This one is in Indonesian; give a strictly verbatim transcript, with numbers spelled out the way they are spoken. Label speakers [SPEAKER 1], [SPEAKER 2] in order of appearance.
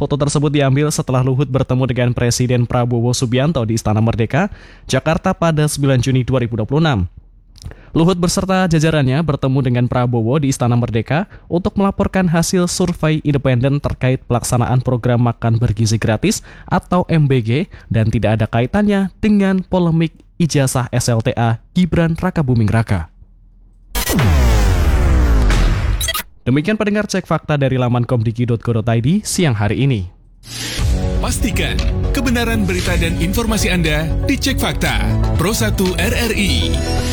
[SPEAKER 1] Foto tersebut diambil setelah Luhut bertemu dengan Presiden Prabowo Subianto di Istana Merdeka, Jakarta pada sembilan Juni dua ribu dua puluh enam. Luhut beserta jajarannya bertemu dengan Prabowo di Istana Merdeka untuk melaporkan hasil survei independen terkait pelaksanaan program makan bergizi gratis atau M B G dan tidak ada kaitannya dengan polemik ijazah S L T A Gibran Rakabuming Raka. Demikian pendengar Cek Fakta dari laman komdiki titik co titik id siang hari ini.
[SPEAKER 2] Pastikan kebenaran berita dan informasi Anda dicek fakta. Pro satu R R I.